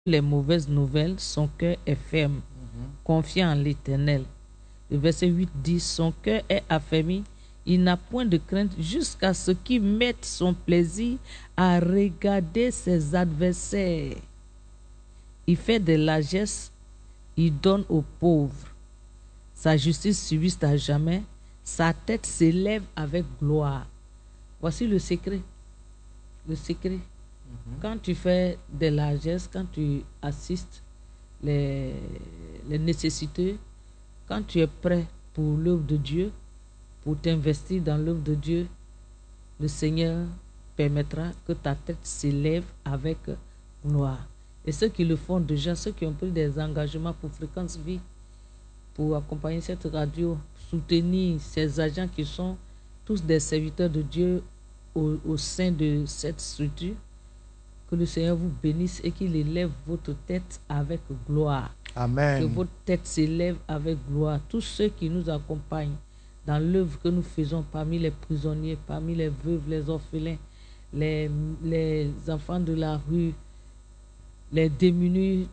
les mauvaises nouvelles, son cœur est ferme, confiant en l'Éternel. Le verset 8 dit, son cœur est affermi, il n'a point de crainte jusqu'à ce qu'il mette son plaisir à regarder ses adversaires. Il fait des largesses, il donne aux pauvres. Sa justice subsiste à jamais, sa tête s'élève avec gloire. Voici le secret. Le secret. Quand tu fais des largesses, quand tu assistes les nécessiteux, quand tu es prêt pour l'œuvre de Dieu, pour t'investir dans l'œuvre de Dieu, le Seigneur permettra que ta tête s'élève avec gloire. Et ceux qui le font déjà, ceux qui ont pris des engagements pour Fréquence Vie, pour accompagner cette radio, soutenir ces agents qui sont tous des serviteurs de Dieu au sein de cette structure, que le Seigneur vous bénisse et qu'il élève votre tête avec gloire. Amen. Que votre tête s'élève avec gloire. Tous ceux qui nous accompagnent dans l'œuvre que nous faisons parmi les prisonniers, parmi les veuves, les orphelins, les enfants de la rue, les démunis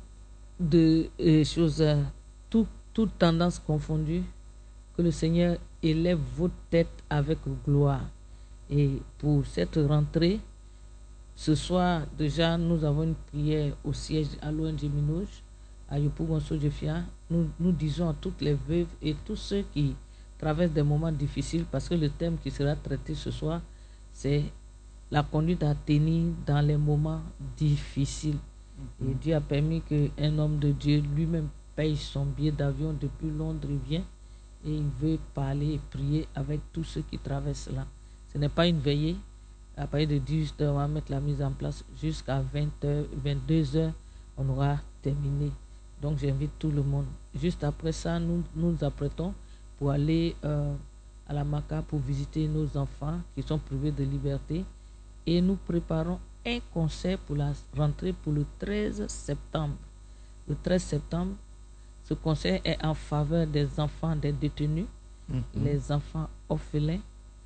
de choses, toutes tendances confondues, que le Seigneur élève votre tête avec gloire. Et pour cette rentrée, ce soir, déjà, nous avons une prière au siège à l'ONG Minoj, à Yopougon-Sojefia. Nous disons à toutes les veuves et tous ceux qui traversent des moments difficiles, parce que le thème qui sera traité ce soir, c'est la conduite à tenir dans les moments difficiles. Et Dieu a permis qu'un homme de Dieu lui-même paye son billet d'avion depuis Londres, il vient et il veut parler et prier avec tous ceux qui traversent là. Ce n'est pas une veillée. À partir de 18h, on va mettre la mise en place jusqu'à 20h, 22h, on aura terminé. Donc j'invite tout le monde. Juste après ça, nous nous apprêtons pour aller à la Maca pour visiter nos enfants qui sont privés de liberté. Et nous préparons un concert pour la rentrée pour le 13 septembre. Le 13 septembre, ce concert est en faveur des enfants des détenus, les enfants orphelins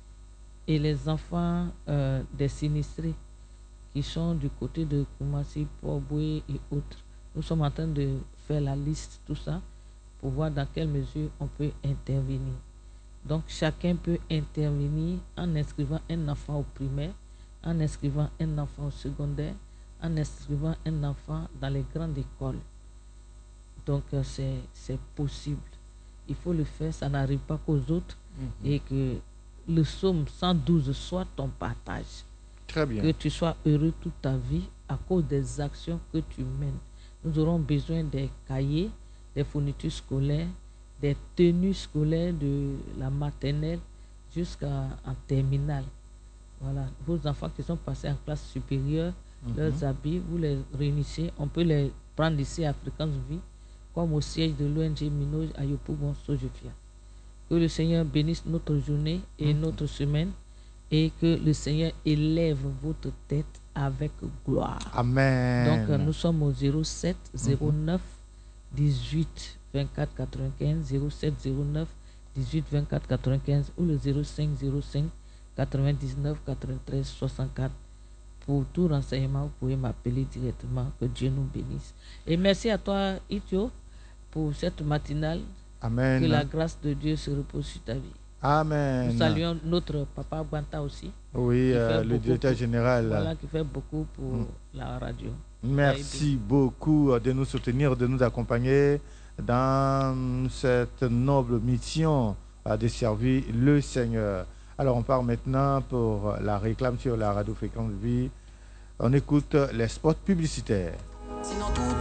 et les enfants des sinistrés qui sont du côté de Koumassi, Port-Boué et autres. Nous sommes en train de faire la liste, tout ça, pour voir dans quelle mesure on peut intervenir. Donc chacun peut intervenir en inscrivant un enfant au primaire, en inscrivant un enfant au secondaire, en inscrivant un enfant dans les grandes écoles. Donc c'est possible. Il faut le faire, ça n'arrive pas qu'aux autres, et que le psaume 112 soit ton partage. Très bien. Que tu sois heureux toute ta vie à cause des actions que tu mènes. Nous aurons besoin des cahiers, des fournitures scolaires, des tenues scolaires de la maternelle jusqu'en terminale. Voilà, vos enfants qui sont passés en classe supérieure, leurs habits, vous les réunissez, on peut les prendre ici à Fréquence Vie, comme au siège de l'ONG Minoj à Yopougon-Sojefia. Que le Seigneur bénisse notre journée et notre semaine, et que le Seigneur élève votre tête avec gloire. Amen. Donc nous sommes au 07 09 18 24 95, 07 09 18 24 95 ou le 05 05 99 93 64. Pour tout renseignement, vous pouvez m'appeler directement. Que Dieu nous bénisse. Et merci à toi, Itio, pour cette matinale. Amen. Que la grâce de Dieu se repose sur ta vie. Amen. Nous saluons notre papa Gwanta aussi. Oui, le directeur général. Voilà, qui fait beaucoup pour la radio. Merci beaucoup de nous soutenir, de nous accompagner dans cette noble mission de servir le Seigneur. Alors on part maintenant pour la réclame sur la radio Fréquence Vie. On écoute les spots publicitaires. Sinon tout